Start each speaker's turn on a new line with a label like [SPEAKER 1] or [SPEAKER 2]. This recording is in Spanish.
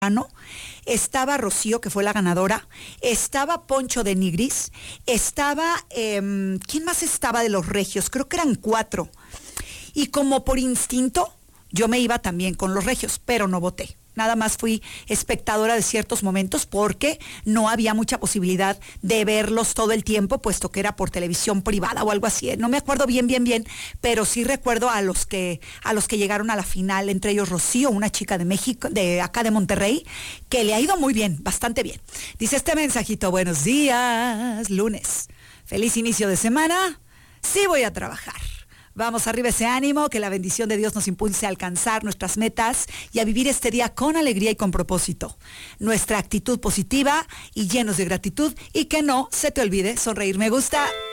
[SPEAKER 1] estaba Rocío, que fue la ganadora, estaba Poncho de Nigris, estaba, ¿quién más estaba de los regios? Creo que eran 4. Y como por instinto, yo me iba también con los regios, pero no voté. Nada más fui espectadora de ciertos momentos porque no había mucha posibilidad de verlos todo el tiempo, puesto que era por televisión privada o algo así. No me acuerdo bien, pero sí recuerdo a los que llegaron a la final, entre ellos Rocío, una chica de México, de acá de Monterrey, que le ha ido muy bien, bastante bien. Dice este mensajito: buenos días, lunes. Feliz inicio de semana. Sí voy a trabajar. Vamos arriba ese ánimo, que la bendición de Dios nos impulse a alcanzar nuestras metas y a vivir este día con alegría y con propósito. Nuestra actitud positiva y llenos de gratitud, y que no se te olvide sonreír. Me gusta.